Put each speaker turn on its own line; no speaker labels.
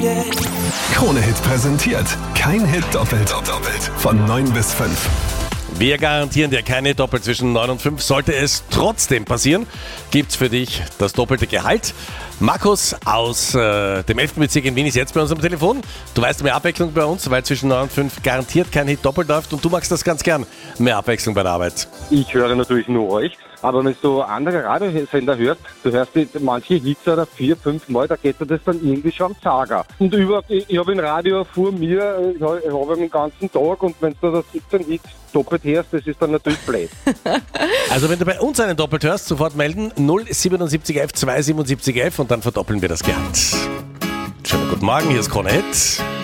Krone-Hit präsentiert. Kein Hit doppelt. Von 9 bis 5.
Wir garantieren dir keine Doppel zwischen 9 und 5. Sollte es trotzdem passieren, gibt's für dich das doppelte Gehalt. Markus aus dem 11. Bezirk in Wien ist jetzt bei uns am Telefon. Du weißt, mehr Abwechslung bei uns, weil zwischen 9 und 5 garantiert kein Hit doppelt läuft. Und du magst das ganz gern, mehr Abwechslung bei der Arbeit.
Ich höre natürlich nur euch, aber wenn du andere Radiosender hörst, du hörst manche Hits oder 4-5 Mal, da geht dir das dann irgendwie schon am Zager. Und ich habe ein Radio vor mir, ich habe den ganzen Tag und wenn du da 17 Hits doppelt hörst, das ist dann natürlich blöd.
Also wenn du bei uns einen doppelt hörst, sofort melden 07711 27711 und dann verdoppeln wir das Gehalt. Schönen guten Morgen, hier ist Krone-Hit.